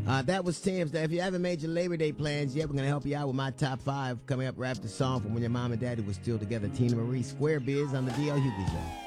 That was Tim's. Now, if you haven't made your Labor Day plans yet, we're going to help you out with my top 5 coming up right after the song from when your mom and daddy was still together. Tina Marie, Square Biz on the DL Hughley Show.